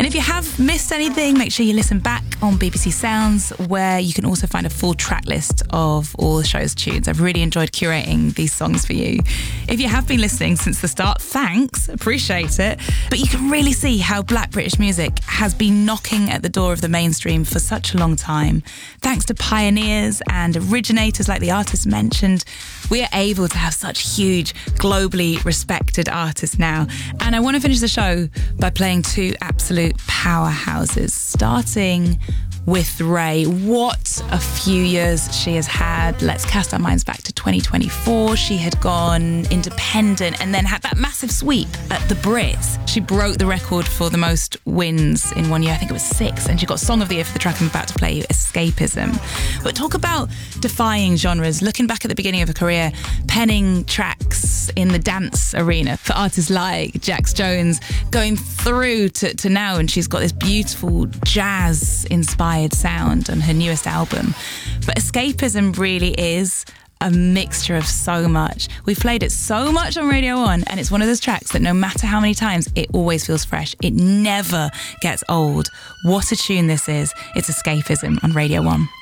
if you have missed anything, make sure you listen back on BBC Sounds, where you can also find a full track list of all the show's tunes. I've really enjoyed curating these songs for you. If you have been listening since the start, thanks, appreciate it. But you can really see how Black British music has been knocking at the door of the mainstream for such a long time. Thanks to pioneers and originators like the artists mentioned, we are able to have such huge, globally respected artists now. And I want to finish the show by playing two absolute powerhouses, starting with Ray. What a few years she has had. Let's cast our minds back to 2024. She had gone independent and then had that massive sweep at the Brits. She broke the record for the most wins in one year. I think it was 6. And she got Song of the Year for the track I'm about to play you, Escapism. But talk about defying genres. Looking back at the beginning of her career, penning tracks in the dance arena for artists like Jax Jones, going through to now, and she's got this beautiful jazz-inspired sound on her newest album. But Escapism really is a mixture of so much. We've played it so much on Radio 1, and it's one of those tracks that no matter how many times, it always feels fresh. It never gets old. What a tune this is. It's Escapism on Radio 1.